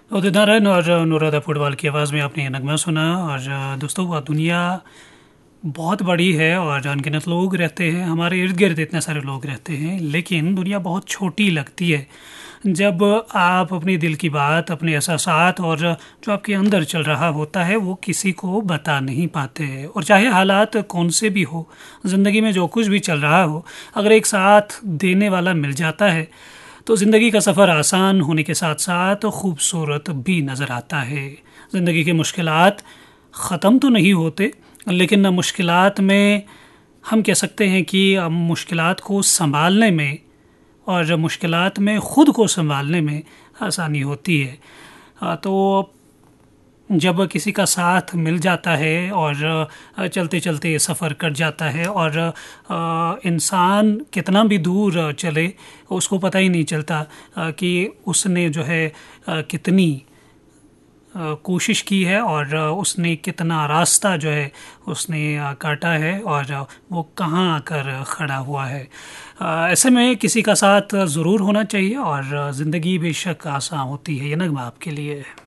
उदित नारायण और अनुराधा फुटबॉल की आवाज़ में आपने ये नगमा सुना। और दोस्तों, वह दुनिया बहुत बड़ी है और अनगिनत लोग रहते हैं, हमारे इर्द गिर्द इतने सारे लोग रहते हैं, लेकिन दुनिया बहुत छोटी लगती है जब आप अपनी दिल की बात, अपने एहसासात और जो आपके अंदर चल रहा होता है वो किसी को बता नहीं पाते हैं। और चाहे हालात कौन से भी हो, ज़िंदगी में जो कुछ भी चल रहा हो, अगर एक साथ देने वाला मिल जाता है तो ज़िंदगी का सफ़र आसान होने के साथ साथ खूबसूरत भी नज़र आता है। ज़िंदगी के मुश्किलात ख़त्म तो नहीं होते, लेकिन मुश्किलात में हम कह सकते हैं कि मुश्किलात को संभालने में और मुश्किलात में ख़ुद को संभालने में आसानी होती है। तो जब किसी का साथ मिल जाता है और चलते चलते सफ़र कट जाता है और इंसान कितना भी दूर चले उसको पता ही नहीं चलता कि उसने जो है कितनी कोशिश की है और उसने कितना रास्ता जो है उसने काटा है और वो कहाँ आकर खड़ा हुआ है। ऐसे में किसी का साथ ज़रूर होना चाहिए और ज़िंदगी बेशक आसान होती है। ये नगमा आपके लिए है।